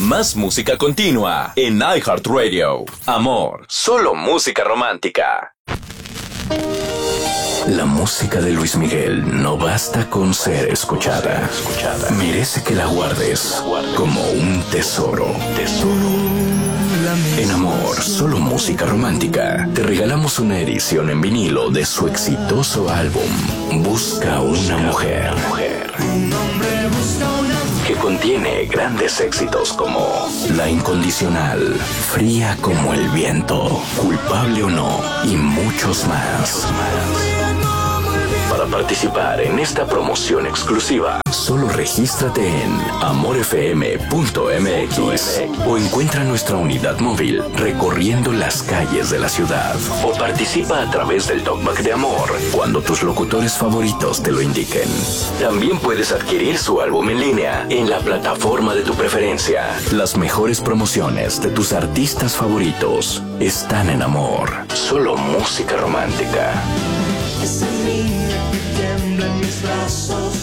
Más música continua en iHeartRadio. Amor, solo música romántica. La música de Luis Miguel no basta con ser escuchada. Merece que la guardes como un tesoro. En Amor, solo música romántica, te regalamos una edición en vinilo de su exitoso álbum Busca una mujer, que contiene grandes éxitos como La Incondicional, Fría como el viento, Culpable o no y muchos más. Para participar en esta promoción exclusiva, solo regístrate en amorfm.mx o encuentra nuestra unidad móvil recorriendo las calles de la ciudad, o participa a través del Talkback de Amor cuando tus locutores favoritos te lo indiquen. También puedes adquirir su álbum en línea en la plataforma de tu preferencia. Las mejores promociones de tus artistas favoritos están en Amor, solo música romántica. Esa niña que tiembla en mis brazos.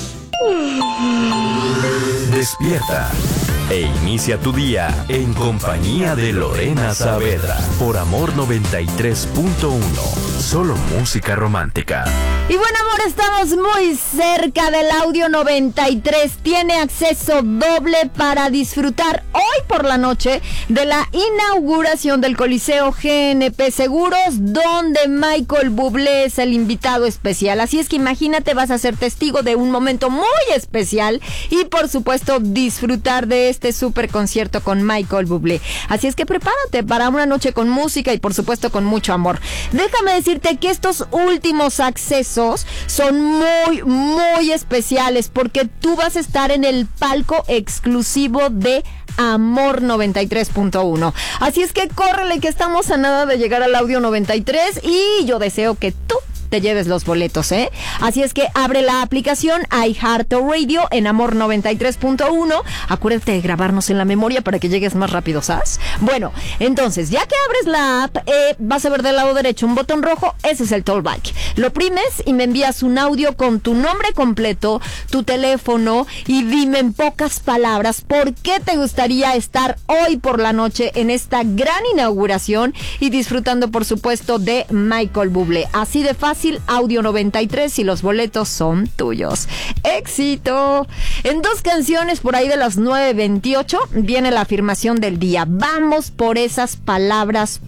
Despierta e inicia tu día en compañía de Lorena Saavedra por Amor 93.1. Solo música romántica. Y bueno, amor, estamos muy cerca del Audio 93. Tiene acceso doble para disfrutar hoy por la noche de la inauguración del Coliseo GNP Seguros, donde Michael Bublé es el invitado especial. Así es que imagínate, vas a ser testigo de un momento muy especial y por supuesto disfrutar de este super concierto con Michael Bublé. Así es que prepárate para una noche con música y por supuesto con mucho amor. Déjame decirte que estos últimos accesos son muy, muy especiales porque tú vas a estar en el palco exclusivo de Amor 93.1. Así es que córrele, que estamos a nada de llegar al Audio 93 y yo deseo que tú te lleves los boletos, ¿eh? Así es que abre la aplicación iHeartRadio en Amor 93.1. Acuérdate de grabarnos en la memoria para que llegues más rápido, ¿sabes? Bueno, entonces, ya que abres la app, vas a ver del lado derecho un botón rojo. Ese es el Talkback. Lo oprimes y me envías un audio con tu nombre completo, tu teléfono y dime en pocas palabras por qué te gustaría estar hoy por la noche en esta gran inauguración y disfrutando, por supuesto, de Michael Bublé. Así de fácil. Audio 93 y los boletos son tuyos. ¡Éxito! En 2 canciones por ahí de las 9:28 viene la afirmación del día. Vamos por esas palabras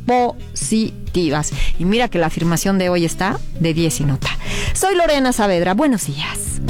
positivas. Y mira que la afirmación de hoy está de 10 y nota. Soy Lorena Saavedra. Buenos días.